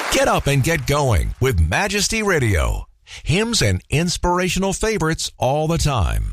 Get up and get going with Majesty Radio. Hymns and inspirational favorites all the time.